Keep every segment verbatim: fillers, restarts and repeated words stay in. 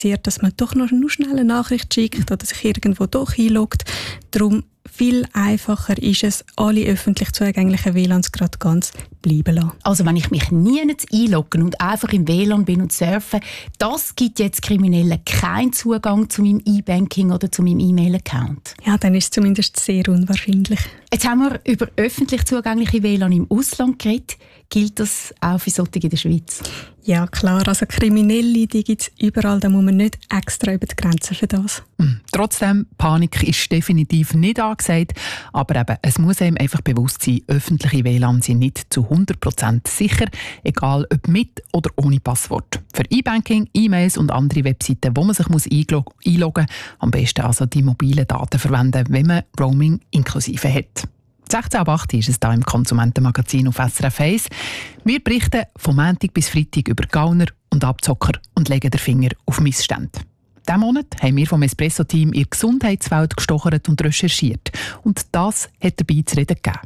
dass man doch noch nur schnell eine Nachricht schickt oder sich irgendwo doch einloggt. Darum viel einfacher ist es, alle öffentlich zugänglichen W L A Ns gerade ganz bleiben lassen. Also wenn ich mich nie einloggen und einfach im W L A N bin und surfe, das gibt jetzt Kriminellen keinen Zugang zu meinem E-Banking oder zu meinem E-Mail-Account. Ja, dann ist es zumindest sehr unwahrscheinlich. Jetzt haben wir über öffentlich zugängliche W L A N im Ausland geredet. Gilt das auch für solche in der Schweiz? Ja, klar. Also Kriminelle, die gibt es überall. Da muss man nicht extra über die Grenzen für das. Mhm. Trotzdem, Panik ist definitiv nicht angesagt. Aber eben, es muss einem einfach bewusst sein, öffentliche W L A N sind nicht zu hundert Prozent sicher, egal ob mit oder ohne Passwort. Für E-Banking, E-Mails und andere Webseiten, wo man sich muss einlog- einloggen muss, am besten also die mobilen Daten verwenden, wenn man Roaming inklusive hat. sechzehn ab acht ist es hier im Konsumentenmagazin auf S R F eins. Wir berichten von Montag bis Freitag über Gauner und Abzocker und legen den Finger auf Missstände. Diesen Monat haben wir vom Espresso-Team in die Gesundheitswelt gestochert und recherchiert. Und das hat dabei zu reden gegeben.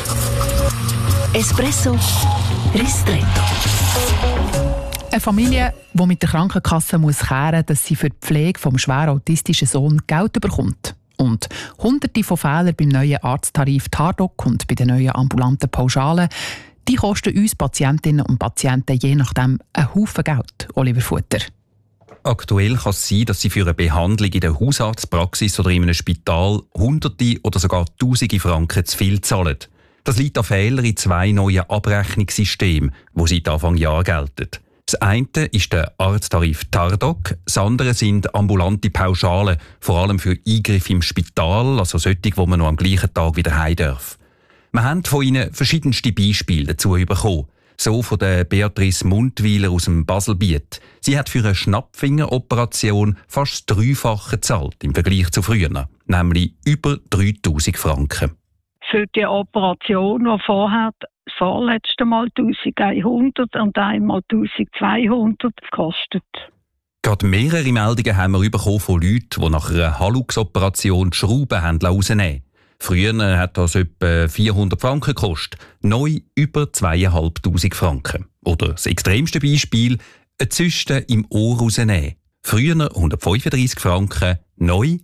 Espresso Ristretto. Eine Familie, die mit der Krankenkasse muss kehren muss, dass sie für die Pflege des schwer autistischen Sohnes Geld bekommt. Und hunderte von Fehlern beim neuen Arzttarif Tardoc und bei den neuen ambulanten Pauschalen, die kosten uns Patientinnen und Patienten je nachdem einen Haufen Geld. Oliver Futter. Aktuell kann es sein, dass sie für eine Behandlung in der Hausarztpraxis oder in einem Spital Hunderte oder sogar Tausende Franken zu viel zahlen. Das liegt an Fehlern in zwei neuen Abrechnungssystemen, die seit Anfang Jahr gelten. Das eine ist der Arzttarif Tardoc, das andere sind ambulante Pauschalen, vor allem für Eingriffe im Spital, also solche, wo man noch am gleichen Tag wieder heim darf. Wir haben von Ihnen verschiedenste Beispiele dazu bekommen. So von der Beatrice Mundwiler aus dem Baselbiet. Sie hat für eine Schnappfingeroperation fast das Dreifache gezahlt im Vergleich zu früher, nämlich über dreitausend Franken. Für die Operation, die vorher das vorletzte Mal eintausendeinhundert und einmal eintausendzweihundert gekostet. Gerade mehrere Meldungen haben wir bekommen von Leuten, die nach einer Hallux-Operation die Schrauben rausnehmen lassen. Früher hat das etwa vierhundert Franken gekostet, neu über zweitausendfünfhundert Franken. Oder das extremste Beispiel, eine Zyste im Ohr rausnehmen. Früher hundertfünfunddreissig Franken, neu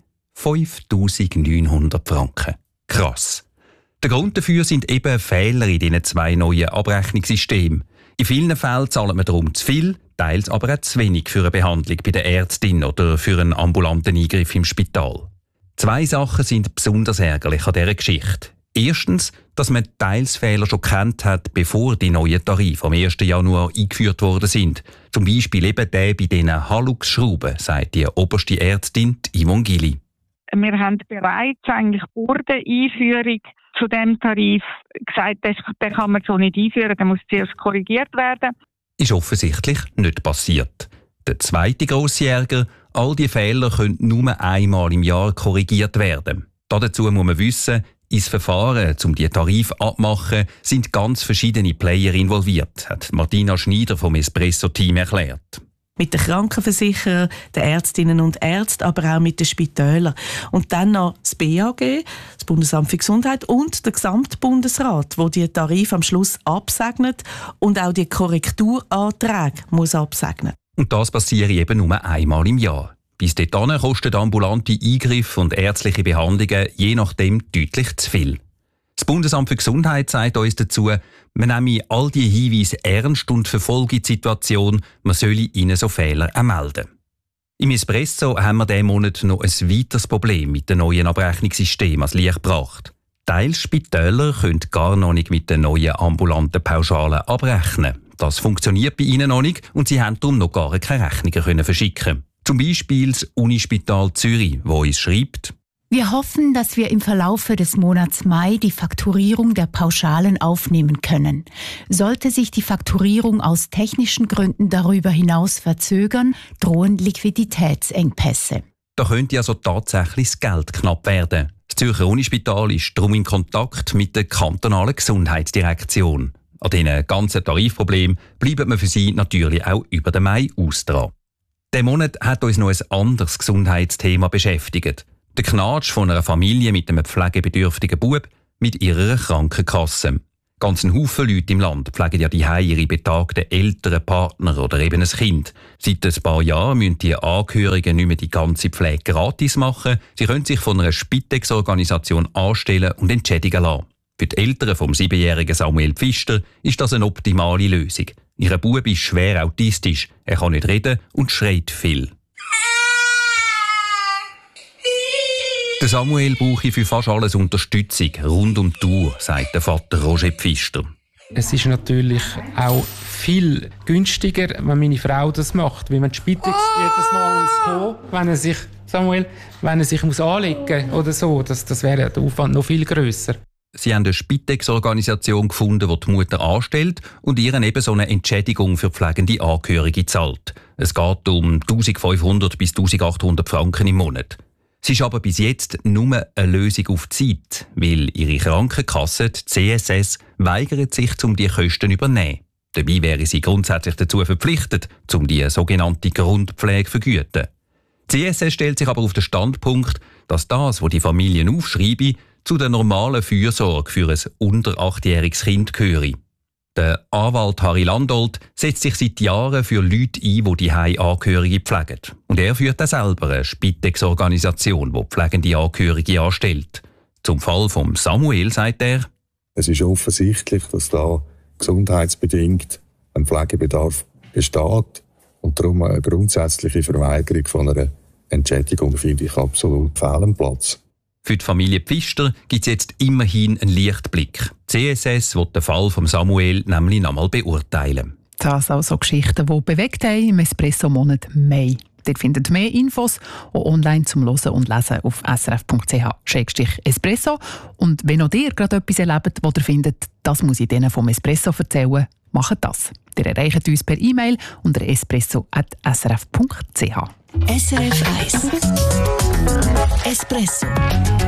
fünftausendneunhundert Franken. Krass. Der Grund dafür sind eben Fehler in diesen zwei neuen Abrechnungssystemen. In vielen Fällen zahlt man darum zu viel, teils aber auch zu wenig für eine Behandlung bei der Ärztin oder für einen ambulanten Eingriff im Spital. Zwei Sachen sind besonders ärgerlich an dieser Geschichte. Erstens, dass man teils Fehler schon kennt hat, bevor die neuen Tarife am ersten Januar eingeführt worden sind. Zum Beispiel eben der bei diesen Hallux-Schrauben, sagt die oberste Ärztin Yvonne Gilli. Wir haben bereits eigentlich vor der Einführung zu diesem Tarif gesagt, den kann man so nicht einführen, der muss zuerst korrigiert werden. Ist offensichtlich nicht passiert. Der zweite grosse Ärger, all diese Fehler können nur einmal im Jahr korrigiert werden. Dazu muss man wissen, ins Verfahren, um die Tarife abzumachen, sind ganz verschiedene Player involviert, hat Martina Schneider vom Espresso-Team erklärt. Mit den Krankenversicherern, den Ärztinnen und Ärzten, aber auch mit den Spitälern. Und dann noch das B A G, das Bundesamt für Gesundheit, und der Gesamtbundesrat, wo die Tarife am Schluss absegnet und auch die Korrekturanträge muss absegnen. Und das passiert eben nur einmal im Jahr. Bis dahin kosten ambulante Eingriffe und ärztliche Behandlungen je nachdem deutlich zu viel. Das Bundesamt für Gesundheit sagt uns dazu, man nehme all die Hinweise ernst und verfolge die Situation, man solle ihnen so Fehler auch melden. Im Espresso haben wir diesen Monat noch ein weiteres Problem mit dem neuen Abrechnungssystem ans Licht gebracht. Teils Spitäler können gar noch nicht mit den neuen ambulanten Pauschalen abrechnen. Das funktioniert bei ihnen noch nicht und sie haben darum noch gar keine Rechnungen verschicken. Zum Beispiel das Unispital Zürich, wo uns schreibt: Wir hoffen, dass wir im Verlaufe des Monats Mai die Fakturierung der Pauschalen aufnehmen können. Sollte sich die Fakturierung aus technischen Gründen darüber hinaus verzögern, drohen Liquiditätsengpässe. Da könnte also tatsächlich das Geld knapp werden. Das Zürcher Unispital ist darum in Kontakt mit der kantonalen Gesundheitsdirektion. An diesen ganzen Tarifproblemen bleibt man für sie natürlich auch über den Mai aus dran. Diesen Monat hat uns noch ein anderes Gesundheitsthema beschäftigt. Der Knatsch von einer Familie mit einem pflegebedürftigen Bub mit ihrer Krankenkasse. Ganz ein Haufen Leute im Land pflegen ja die ihre betagten Eltern, Partner oder eben ein Kind. Seit ein paar Jahren müssen die Angehörigen nicht mehr die ganze Pflege gratis machen. Sie können sich von einer Spitex-Organisation anstellen und entschädigen lassen. Für die Eltern vom siebenjährigen Samuel Pfister ist das eine optimale Lösung. Ihr Bub ist schwer autistisch, er kann nicht reden und schreit viel. Der Samuel brauche für fast alles Unterstützung, rund um die Uhr, sagt der Vater Roger Pfister. Es ist natürlich auch viel günstiger, wenn meine Frau das macht, weil man die Spitex jedes Mal muss kommen, wenn er sich, Samuel, wenn er sich muss anlegen oder so, das, das wäre der Aufwand noch viel grösser. Sie haben eine Spitex-Organisation gefunden, die die Mutter anstellt und ihr eben so eine Entschädigung für pflegende Angehörige zahlt. Es geht um eintausendfünfhundert bis eintausendachthundert Franken im Monat. Es ist aber bis jetzt nur eine Lösung auf Zeit, weil ihre Krankenkasse, die C S S, weigert sich, um die Kosten zu übernehmen. Dabei wäre sie grundsätzlich dazu verpflichtet, um die sogenannte Grundpflege zu vergüten. Die C S S stellt sich aber auf den Standpunkt, dass das, was die Familien aufschreiben, zu der normalen Fürsorge für ein unter achtjähriges Kind gehöre. Der Anwalt Harry Landolt setzt sich seit Jahren für Leute ein, die die Heimangehörige pflegen. Und er führt auch selber eine Spitex-Organisation, die pflegende Angehörige anstellt. Zum Fall von Samuel sagt er: Es ist offensichtlich, dass da gesundheitsbedingt ein Pflegebedarf besteht und darum eine grundsätzliche Verweigerung von einer Entschädigung finde ich absolut fehl am Platz. Für die Familie Pfister gibt es jetzt immerhin einen Lichtblick. Die C S S will den Fall von Samuel nämlich noch einmal beurteilen. Das also Geschichten, die bewegt haben im Espresso-Monat Mai. Dort findet ihr mehr Infos auch online zum Hören und Lesen auf s r f punkt c h slash espresso. Und wenn auch ihr gerade etwas erlebt, das ihr findet, das muss ich denen vom Espresso erzählen, macht das. Ihr erreicht uns per E-Mail unter espresso at s r f punkt c h. S R F eins Espresso.